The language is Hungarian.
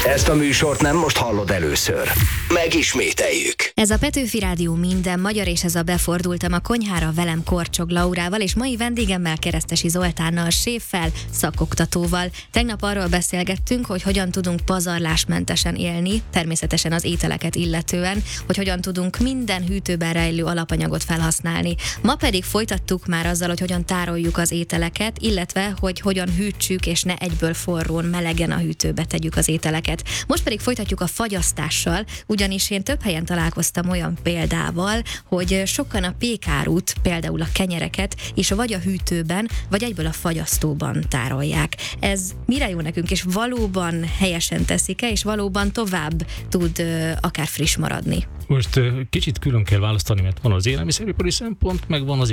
Ezt a műsort nem most hallod először. Megismételjük. Ez a Petőfi Rádió minden magyar, és ez a Befordultam a konyhára velem Korcsog Laurával, és mai vendégemmel Keresztesi Zoltánnal, séffel, szakoktatóval. Tegnap arról beszélgettünk, hogy hogyan tudunk pazarlásmentesen élni, természetesen az ételeket illetően, hogy hogyan tudunk minden hűtőben rejlő alapanyagot felhasználni. Ma pedig folytattuk már azzal, hogy hogyan tároljuk az ételeket, illetve hogy hogyan hűtsük, és ne egyből forrón, melegen a hűtőbe tegyük az ételeket. Most pedig folytatjuk a fagyasztással, ugyanis én több helyen találkoztam olyan példával, hogy sokan a pékárút, például a kenyereket is vagy a hűtőben, vagy egyből a fagyasztóban tárolják. Ez mire jó nekünk, és valóban helyesen teszik-e, és valóban tovább tud akár friss maradni? Most kicsit külön kell választani, mert van az élelmiszeripari szempont, meg van az